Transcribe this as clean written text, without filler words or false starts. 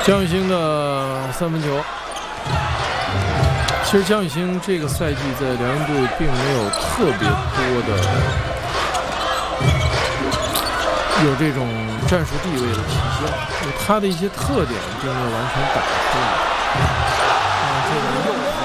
江宇星的三分球。其实江宇星这个赛季在辽宁队并没有特别多的有这种战术地位的体现，他的一些特点并没有完全打出来。这个右